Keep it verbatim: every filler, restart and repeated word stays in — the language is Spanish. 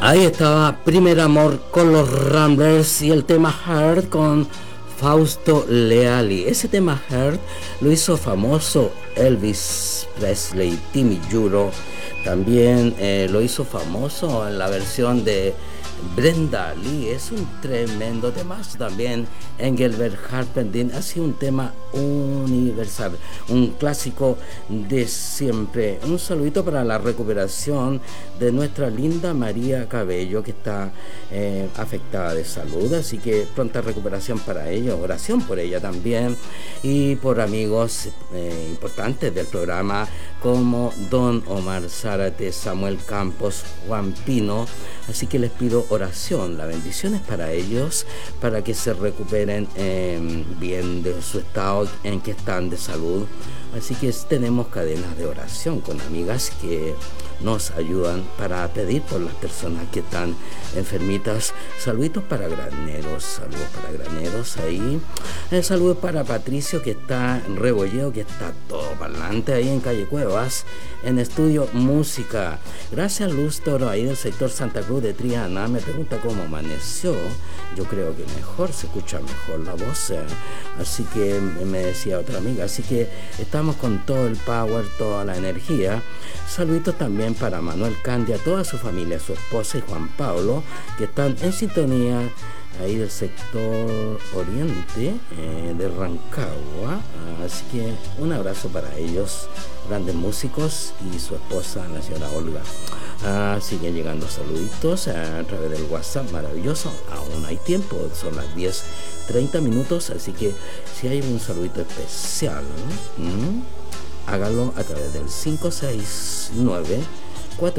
Ahí estaba Primer Amor con los Ramblers y el tema Heart con Fausto Leali. Ese tema Heart lo hizo famoso Elvis Presley, Timmy Juro. También eh, lo hizo famoso en la versión de Brenda Lee. Es un tremendo tema. También Engelbert Humperdinck ha sido un tema universal, un clásico de siempre. Un saludito para la recuperación de nuestra linda María Cabello, que está eh, afectada de salud, así que pronta recuperación para ella, oración por ella también, y por amigos eh, importantes del programa como Don Omar Zárate, Samuel Campos, Juan Pino. Así que les pido oración, la bendición es para ellos, para que se recuperen eh, bien de su estado en que están de salud. Así que tenemos cadenas de oración con amigas que nos ayudan para pedir por las personas que están enfermitas. Saluditos para Graneros, saludos para Graneros ahí. El saludo para Patricio, que está en Rebolleo, que está todo parlante ahí en Calle Cuevas, en Estudio Música. Gracias, Luz Toro, ahí del sector Santa Cruz de Triana. Me pregunta cómo amaneció. Yo creo que mejor, se escucha mejor la voz. Eh. Así que me decía otra amiga. Así que estamos con todo el power, toda la energía. Saluditos también para Manuel Candia, toda su familia, su esposa y Juan Pablo, que están en sintonía ahí del sector oriente eh, de Rancagua. Así que un abrazo para ellos, grandes músicos, y su esposa, la señora Olga. Ah, siguen llegando saluditos a, a través del WhatsApp, maravilloso. Aún hay tiempo, son las diez treinta minutos, así que si hay un saludito especial, ¿no? ¿Mm? Hágalo a través del cinco seis nueve